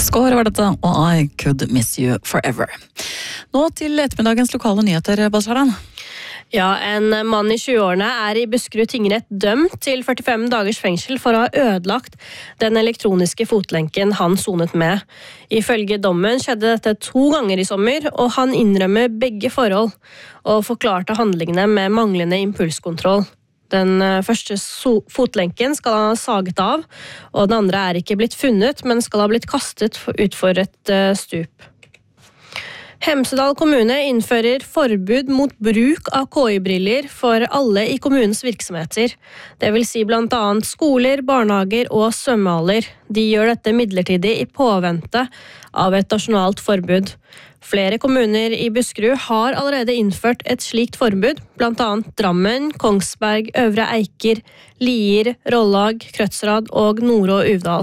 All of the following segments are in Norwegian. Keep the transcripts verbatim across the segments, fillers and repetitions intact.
Skår var dette, og I Could Miss You Forever. Nå til ettermiddagens lokale nyheter, Balsaran. Ja, en mann i tjueårene er i Buskerud tingrett dømt til førtifem dagers fengsel for å ha ødelagt den elektroniske fotlenken han sonet med. Ifølge dommen skjedde dette to ganger i sommer, og han innrømmer begge forhold og forklarte handlingene med manglende impulskontroll. Den første fotlenken skal han ha saget av, og den andre er ikke blitt funnet, men skal ha blitt kastet utfor et stup. Hemsedal kommune innfører forbud mot bruk av K I-briller for alle i kommunens virksomheter. Det vil si blant annet skoler, barnehager og svømmehaller. De gjør dette midlertidig i påvente av et nasjonalt forbud. Flere kommuner i Buskerud har allerede innført et slikt forbud, blant annet Drammen, Kongsberg, Øvre Eiker, Lier, Rollag, Krødsrad og Nord- og Uvdal.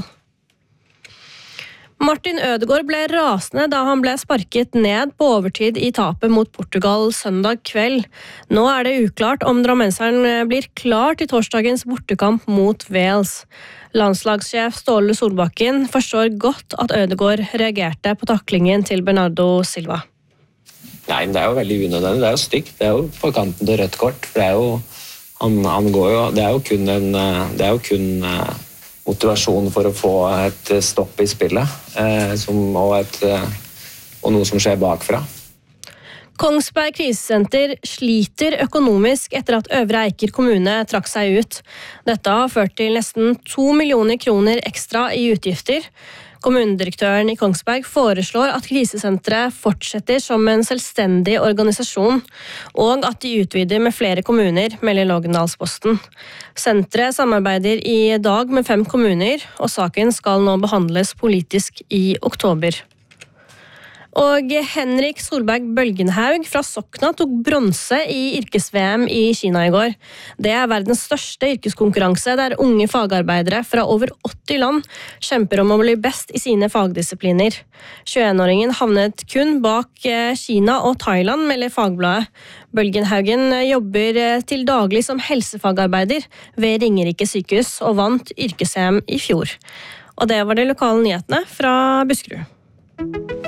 Martin Ødegaard ble rasende da han ble sparket ned på overtid i tapet mot Portugal søndag kveld. Nå er det uklart om drammenseren blir klar til torsdagens bortekamp mot Wales. Landslagssjef Ståle Solbakken forstår godt at Ødegaard reagerte på taklingen til Bernardo Silva. Nei, men det er jo veldig unødvendig. Det er jo stygt. Det er jo på kanten til rødt kort. For det er jo, han, han går jo, det er jo kun en, det er jo kun motivasjon for å få et stopp i spillet, eh, som, og, et, og noe som skjer bakfra. Kongsberg krisesenter sliter økonomisk etter at Øvre Eiker kommune trakk seg ut. Dette har ført til nesten to millioner kroner ekstra i utgifter. Kommunedirektøren i Kongsberg foreslår at krisesenteret fortsetter som en selvstendig organisasjon, og at de utvider med flere kommuner, melder Lågendalsposten. Senteret samarbeider i dag med fem kommuner, og saken skal nå behandles politisk i oktober. Og Henrik Solberg Bølgenhaug fra Sokna tok bronse i yrkes-V M i Kina i går. Det er verdens største yrkeskonkurranse der unge fagarbeidere fra over åtti land kjemper om å bli best i sine fagdisipliner. tjueen-åringen havnet kun bak Kina og Thailand, melder Fagbladet. Bølgenhaugen jobber til daglig som helsefagarbeider ved Ringerike sykehus og vant yrkes-V M i fjor. Og det var de lokale nyhetene fra Buskerud.